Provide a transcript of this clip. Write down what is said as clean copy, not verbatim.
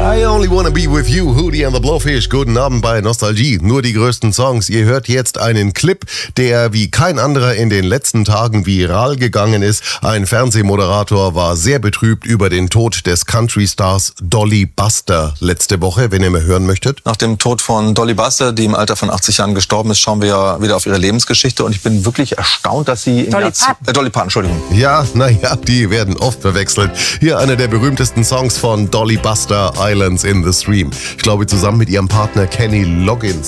I only wanna be with you, Hootie and the Blowfish. Guten Abend bei Nostalgie. Nur die größten Songs. Ihr hört jetzt einen Clip, der wie kein anderer in den letzten Tagen viral gegangen ist. Ein Fernsehmoderator war sehr betrübt über den Tod des Country-Stars Dolly Buster letzte Woche, wenn ihr mal hören möchtet. Nach dem Tod von Dolly Buster, die im Alter von 80 Jahren gestorben ist, schauen wir ja wieder auf ihre Lebensgeschichte. Und ich bin wirklich erstaunt, dass sie... Dolly Parton, Entschuldigung. Ja, naja, die werden oft verwechselt. Hier einer der berühmtesten Songs von Dolly Buster, Islands in the Stream. Ich glaube, zusammen mit ihrem Partner Kenny Loggins.